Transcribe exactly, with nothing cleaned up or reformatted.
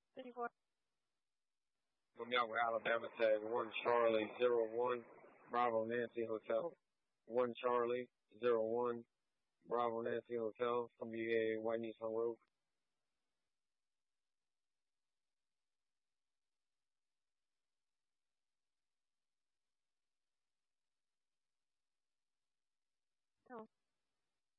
thirty-four. From Yahweh, Alabama, tag one Charlie zero one Bravo Nancy Hotel. One Charlie zero one Bravo Nancy Hotel from B A White Nissan Road. No.